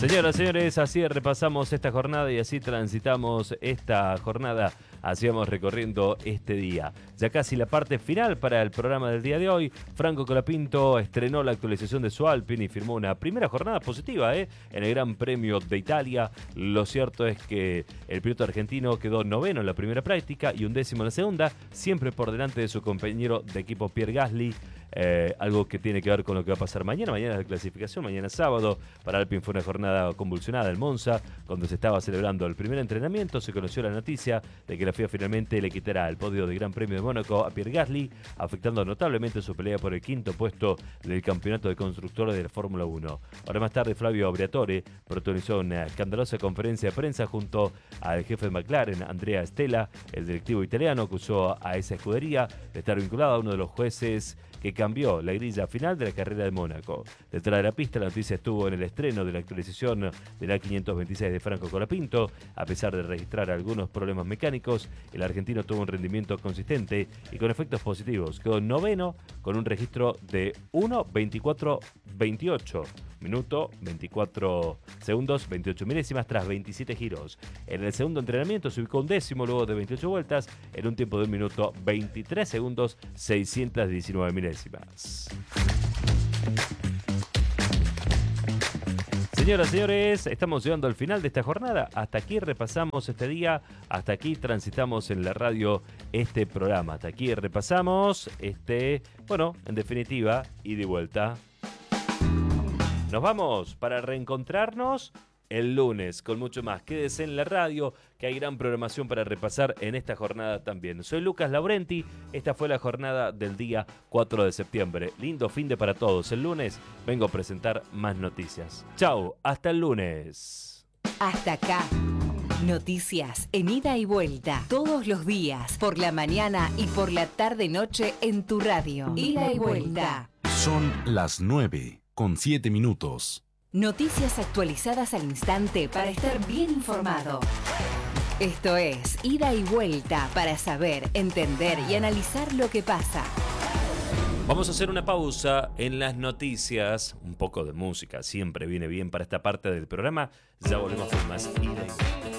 Señoras, señores, así repasamos esta jornada y así transitamos esta jornada. Así vamos recorriendo este día. Ya casi la parte final para el programa del día de hoy. Franco Colapinto estrenó la actualización de su Alpine y firmó una primera jornada positiva en el Gran Premio de Italia. Lo cierto es que el piloto argentino quedó noveno en la primera práctica y 11º en la segunda, siempre por delante de su compañero de equipo Pierre Gasly. Algo que tiene que ver con lo que va a pasar mañana. Mañana es la clasificación, mañana sábado. Para Alpine fue una jornada convulsionada en Monza, cuando se estaba celebrando el primer entrenamiento. Se conoció la noticia de que la FIA finalmente le quitará el podio del Gran Premio de Mónaco a Pierre Gasly, afectando notablemente su pelea por el quinto puesto del campeonato de constructores de la Fórmula 1. Ahora más tarde, Flavio Briatore protagonizó una escandalosa conferencia de prensa junto al jefe de McLaren, Andrea Stella. El directivo italiano acusó a esa escudería de estar vinculado a uno de los jueces que cambió la grilla final de la carrera de Mónaco. Detrás de la pista, la noticia estuvo en el estreno de la actualización de la 526 de Franco Colapinto. A pesar de registrar algunos problemas mecánicos, el argentino tuvo un rendimiento consistente y con efectos positivos. Quedó noveno con un registro de 1:24:28. Minuto 24 segundos 28 milésimas tras 27 giros. En el segundo entrenamiento se ubicó un décimo luego de 28 vueltas en un tiempo de 1 minuto 23 segundos 619 milésimas. Señoras y señores, estamos llegando al final de esta jornada. Hasta aquí repasamos este día, hasta aquí transitamos en la radio este programa. Hasta aquí repasamos en definitiva, ida y vuelta. Nos vamos para reencontrarnos el lunes con mucho más. Quédese en la radio, que hay gran programación para repasar en esta jornada también. Soy Lucas Laurenti, esta fue la jornada del día 4 de septiembre. Lindo fin de para todos. El lunes vengo a presentar más noticias. Chau, hasta el lunes. Hasta acá. Noticias en ida y vuelta. Todos los días, por la mañana y por la tarde-noche en tu radio. Ida y vuelta. Son las 9:07. Noticias actualizadas al instante para estar bien informado. Esto es Ida y Vuelta para saber, entender y analizar lo que pasa. Vamos a hacer una pausa en las noticias. Un poco de música siempre viene bien para esta parte del programa. Ya volvemos con más Ida y Vuelta.